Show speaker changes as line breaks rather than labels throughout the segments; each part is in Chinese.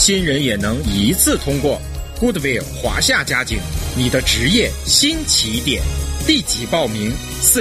新人也能一次通过。Goodwill 华夏家警，你的职业新起点。立即报名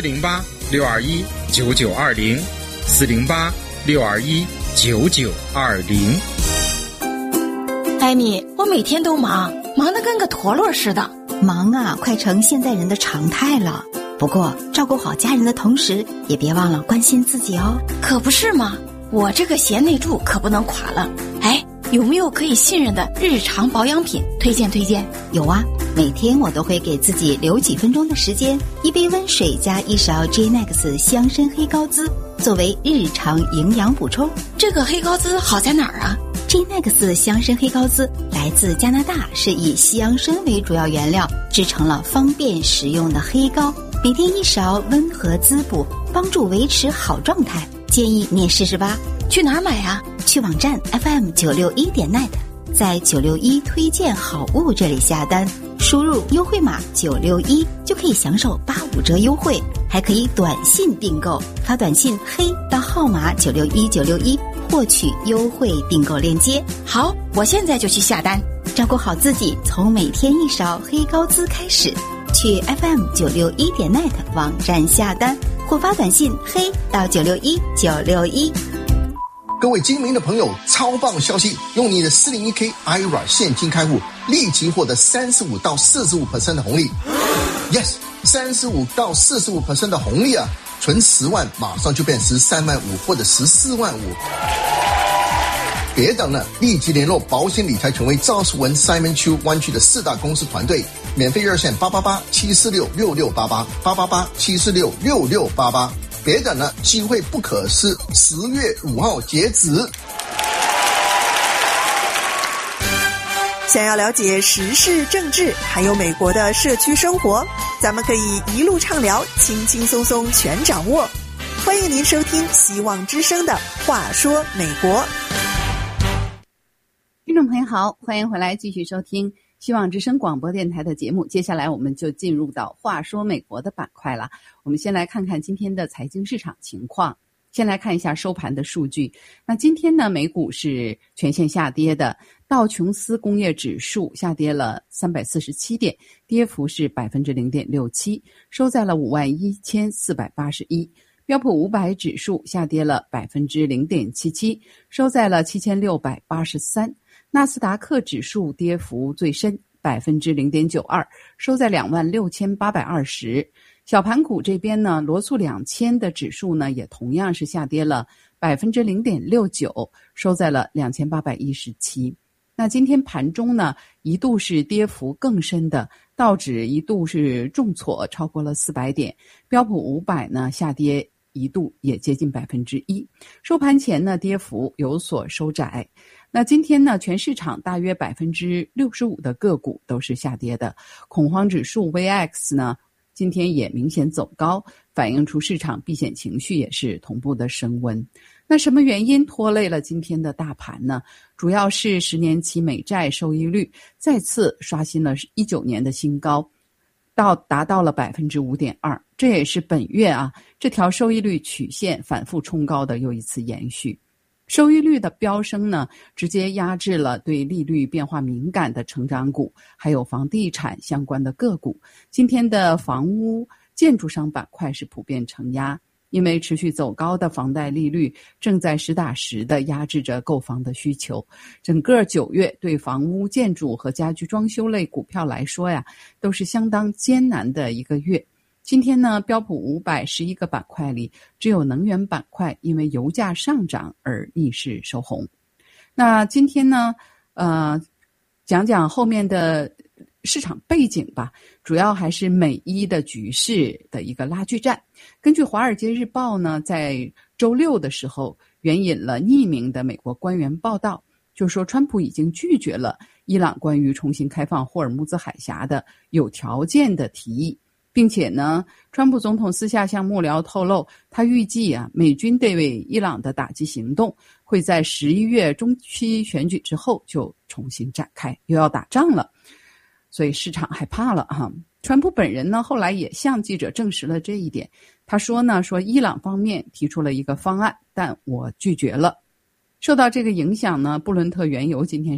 408-621-9920，408-621-9920。
艾米，我每天都忙得跟个陀螺似的。
忙啊，快成现在人的常态了。不过照顾好家人的同时，也别忘了关心自己哦。
可不是嘛，我这个贤内助可不能垮了。哎，有没有可以信任的日常保养品推荐？
有啊，每天我都会给自己留几分钟的时间，一杯温水加一勺 J-Nex 香参黑高滋作为日常营养补充。
这个黑高滋好在哪儿啊
？J-Nex 香参黑高滋来自加拿大，是以西洋参为主要原料制成了方便食用的黑膏，每天一勺，温和滋补，帮助维持好状态。建议你也试试吧。
去哪儿买啊？
去网站 FM961.net， 在961推荐好物这里下单，输入优惠码961就可以享受85折优惠，还可以短信订购，发短信黑到号码961961获取优惠订购链接。
好，我现在就去下单。
照顾好自己，从每天一勺黑高滋开始。去 FM961.net 网站下单或发短信黑到961961。
各位精明的朋友，超棒消息！用你的 401k IRA 现金开户，立即获得35到45% 的红利。Yes， 35到45% 的红利啊！存10万马上就变13万5或者14万5。别等了，立即联络保险理财权威赵世文 Simon Chu 湾区的4大公司团队，免费热线888-746-6688，888-746-6688。别等了，机会不可失，10月5号截止。
想要了解时事政治还有美国的社区生活，咱们可以一路畅聊，轻轻松松全掌握。欢迎您收听希望之声的话说美国。
听众朋友好，欢迎回来继续收听希望之声广播电台的节目。接下来我们就进入到话说美国的板块了。我们先来看看今天的财经市场情况。先来看一下收盘的数据。那今天呢，美股是全线下跌的，道琼斯工业指数下跌了347点，跌幅是 0.67%， 收在了51481。标普500指数下跌了 0.77%， 收在了7683。纳斯达克指数跌幅最深 0.92%， 收在26820。小盘股这边呢，罗素2000的指数呢也同样是下跌了 0.69%， 收在了2817。那今天盘中呢，一度是跌幅更深的，道指一度是重挫超过了400点，标普500呢下跌一度也接近 1%， 收盘前呢跌幅有所收窄。那今天呢，全市场大约 65% 的个股都是下跌的，恐慌指数 VX 呢今天也明显走高，反映出市场避险情绪也是同步的升温。那什么原因拖累了今天的大盘呢？主要是10年期美债收益率再次刷新了19年的新高，达到了 5.2%， 这也是本月这条收益率曲线反复冲高的又一次延续。收益率的飙升呢，直接压制了对利率变化敏感的成长股，还有房地产相关的个股。今天的房屋建筑商板块是普遍承压，因为持续走高的房贷利率正在实打实的压制着购房的需求。整个9月对房屋建筑和家居装修类股票来说都是相当艰难的一个月。今天呢，标普511个板块里，只有能源板块因为油价上涨而逆势收红。那今天呢，讲讲后面的市场背景吧，主要还是美伊的局势的一个拉锯战。根据《华尔街日报》呢，在周6的时候援引了匿名的美国官员报道，就说川普已经拒绝了伊朗关于重新开放霍尔木兹海峡的有条件的提议。并且呢，川普总统私下向幕僚透露，他预计美军对伊朗的打击行动会在11月中期选举之后就重新展开，又要打仗了，所以市场害怕了川普本人呢，后来也向记者证实了这一点。他说伊朗方面提出了一个方案，但我拒绝了。受到这个影响呢，布伦特原油今天